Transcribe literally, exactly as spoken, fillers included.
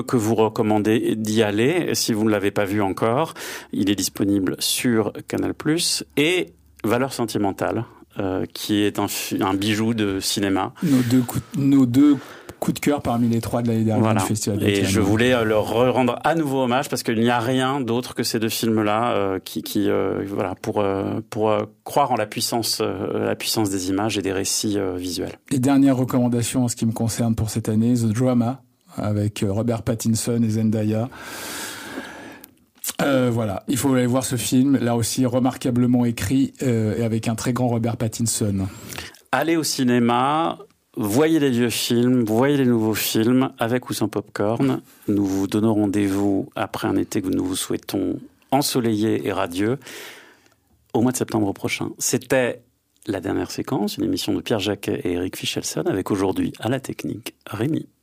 que vous recommandez d'y aller si vous ne l'avez pas vu encore. Il est disponible sur Canal plus, et Valeurs sentimentales, euh, qui est un, un bijou de cinéma. Nos deux coups, nos deux coups de cœur parmi les trois de l'année dernière, voilà. du Festival de Et Cannes. je voulais leur rendre à nouveau hommage, parce qu'il n'y a rien d'autre que ces deux films-là euh, qui, qui euh, voilà, pour euh, pour euh, croire en la puissance, euh, la puissance des images et des récits euh, visuels. Et dernière recommandation en ce qui me concerne pour cette année, The Drama, avec Robert Pattinson et Zendaya. Euh, voilà, il faut aller voir ce film, là aussi remarquablement écrit euh, et avec un très grand Robert Pattinson. Allez au cinéma, voyez les vieux films, voyez les nouveaux films, avec ou sans popcorn. Nous vous donnons rendez-vous après un été que nous vous souhaitons ensoleillé et radieux au mois de septembre prochain. C'était La Dernière Séquence, une émission de Pierre Jacquet et Eric Fichelson, avec aujourd'hui à la technique Rémi.